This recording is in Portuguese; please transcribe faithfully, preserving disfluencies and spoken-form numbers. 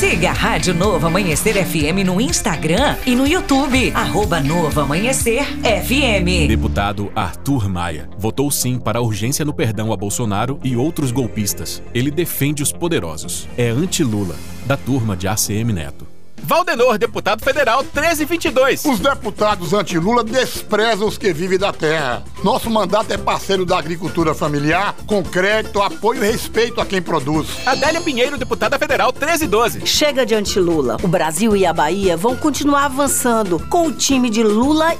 Siga a Rádio Novo Amanhecer F M no Instagram e no YouTube. Arroba Novo Amanhecer F M. Deputado Arthur Maia votou sim para a urgência no perdão a Bolsonaro e outros golpistas. Ele defende os poderosos. É anti-Lula, da turma de A C M Neto. Valdenor, deputado federal treze vinte e dois. Os deputados anti-Lula desprezam os que vivem da terra. Nosso mandato é parceiro da agricultura familiar, com crédito, apoio e respeito a quem produz. Adélia Pinheiro, deputada federal treze doze. Chega de anti-Lula. O Brasil e a Bahia vão continuar avançando com o time de Lula